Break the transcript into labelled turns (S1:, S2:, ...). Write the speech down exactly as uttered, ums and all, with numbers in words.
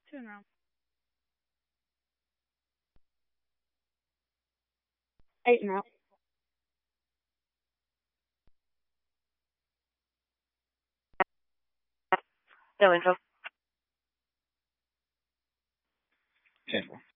S1: Two in a row. Eight in a row.
S2: No info.
S3: Ten.